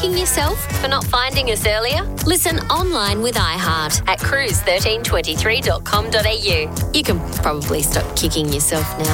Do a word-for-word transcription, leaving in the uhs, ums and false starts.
kicking yourself for not finding us earlier? Listen online with iHeart at cruise thirteen twenty-three dot com dot a u. You can probably stop kicking yourself now.